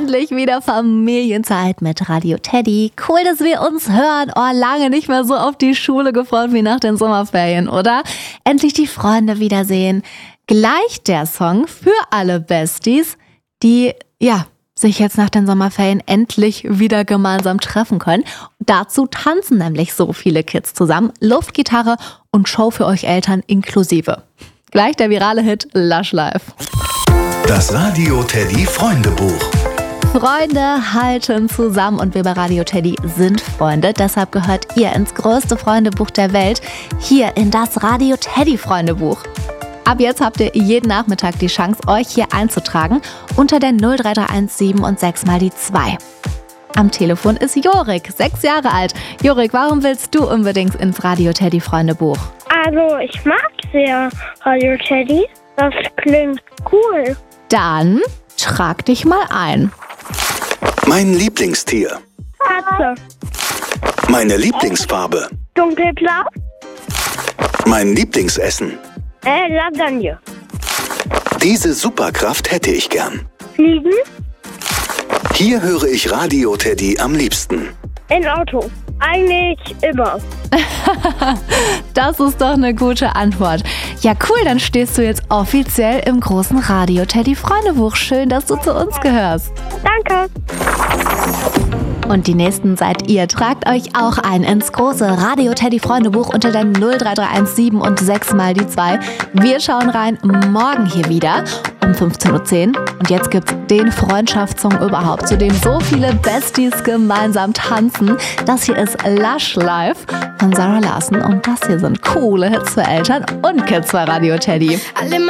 endlich wieder Familienzeit mit Radio Teddy. Cool, dass wir uns hören. Oh, lange nicht mehr so auf die Schule gefreut wie nach den Sommerferien, oder? Endlich die Freunde wiedersehen. Gleich der Song für alle Besties, die, sich jetzt nach den Sommerferien endlich wieder gemeinsam treffen können. Dazu tanzen nämlich so viele Kids zusammen. Luftgitarre und Show für euch Eltern inklusive. Gleich der virale Hit Lush Life. Das Radio Teddy Freundebuch. Freunde halten zusammen und wir bei Radio Teddy sind Freunde. Deshalb gehört ihr ins größte Freundebuch der Welt, hier in das Radio Teddy Freundebuch. Ab jetzt habt ihr jeden Nachmittag die Chance, euch hier einzutragen unter der 03317 und 6 mal die 2. Am Telefon ist Jorik, 6 Jahre alt. Jorik, warum willst du unbedingt ins Radio Teddy Freundebuch? Also, ich mag sehr Radio Teddy. Das klingt cool. Dann trag dich mal ein. Mein Lieblingstier. Katze. Meine Lieblingsfarbe. Dunkelblau. Mein Lieblingsessen. Lasagne. Diese Superkraft hätte ich gern. Fliegen. Hier höre ich Radio Teddy am liebsten. In Auto. Eigentlich immer. Das ist doch eine gute Antwort. Ja, cool, dann stehst du jetzt offiziell im großen Radio Teddy Freundebuch. Schön, dass du zu uns gehörst. Danke. Und die nächsten seid ihr. Tragt euch auch ein ins große Radio Teddy Freundebuch unter der 03317 und 6 mal die 2. Wir schauen rein morgen hier wieder um 15.10 Uhr. Und jetzt gibt's den Freundschaftssong überhaupt, zu dem so viele Besties gemeinsam tanzen. Das hier ist Lush Life von Sarah Larson und das hier sind coole Hits für Eltern und Kids bei Radio Teddy.